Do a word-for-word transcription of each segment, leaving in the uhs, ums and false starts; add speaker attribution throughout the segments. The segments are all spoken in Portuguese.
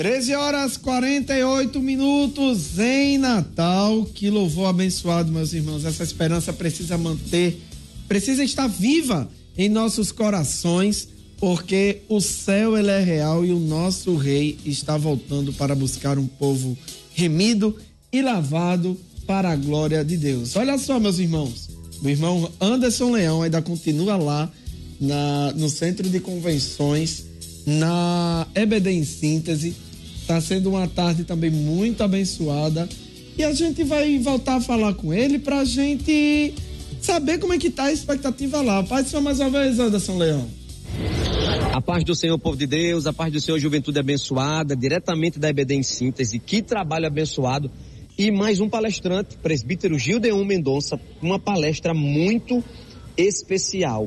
Speaker 1: treze horas e quarenta e oito minutos em Natal. Que louvor abençoado, meus irmãos. Essa esperança precisa manter, precisa estar viva em nossos corações, porque o céu ele é real e o nosso rei está voltando para buscar um povo remido e lavado para a glória de Deus. Olha só, meus irmãos, o irmão Anderson Leão ainda continua lá na, no Centro de Convenções, na E B D em Síntese. Está sendo uma tarde também muito abençoada e a gente vai voltar a falar com ele para a gente saber como é que está a expectativa lá. Paz do Senhor mais uma vez, Anderson Leão.
Speaker 2: A paz do Senhor, povo de Deus, a paz do Senhor, juventude abençoada, diretamente da E B D em Síntese. Que trabalho abençoado. E mais um palestrante, presbítero Gildeon Mendonça, uma palestra muito especial,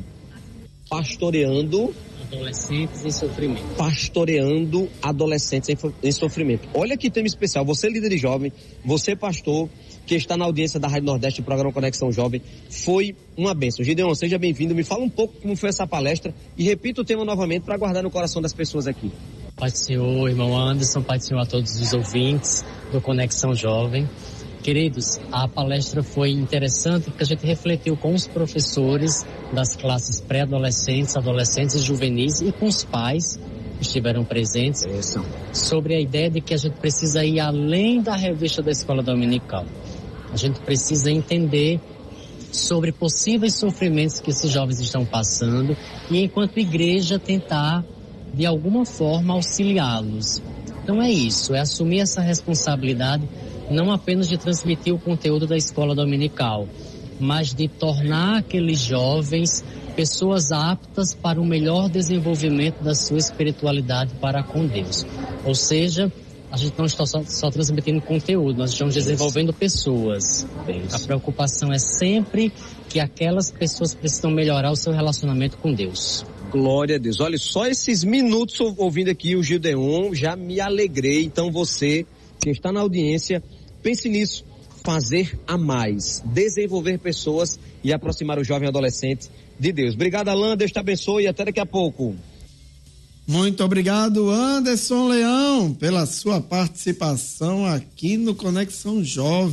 Speaker 2: pastoreando
Speaker 3: adolescentes em sofrimento.
Speaker 2: Pastoreando adolescentes em, em sofrimento. Olha que tema especial. Você, líder de jovem, você, pastor, que está na audiência da Rádio Nordeste do programa Conexão Jovem, foi uma bênção. Gideon, seja bem-vindo. Me fala um pouco como foi essa palestra e repita o tema novamente para guardar no coração das pessoas aqui.
Speaker 3: Pai do Senhor, irmão Anderson, Pai do Senhor a todos os ouvintes do Conexão Jovem. Queridos, a palestra foi interessante porque a gente refletiu com os professores das classes pré-adolescentes, adolescentes e juvenis e com os pais que estiveram presentes Isso. sobre a ideia de que a gente precisa ir além da revista da escola dominical. A gente precisa entender sobre possíveis sofrimentos que esses jovens estão passando e, enquanto igreja, tentar de alguma forma auxiliá-los. Então é isso, é assumir essa responsabilidade não apenas de transmitir o conteúdo da escola dominical, mas de tornar aqueles jovens pessoas aptas para o melhor desenvolvimento da sua espiritualidade para com Deus. Ou seja, a gente não está só, só transmitindo conteúdo, nós estamos desenvolvendo pessoas. A preocupação é sempre que aquelas pessoas precisam melhorar o seu relacionamento com Deus.
Speaker 2: Glória a Deus. Olha, só esses minutos ouvindo aqui o Gideon, já me alegrei. Então você que está na audiência, pense nisso. Fazer a mais, desenvolver pessoas e aproximar o jovem adolescente de Deus. Obrigado, Alain, Deus te abençoe e até daqui a pouco.
Speaker 1: Muito obrigado, Anderson Leão, pela sua participação aqui no Conexão Jovem.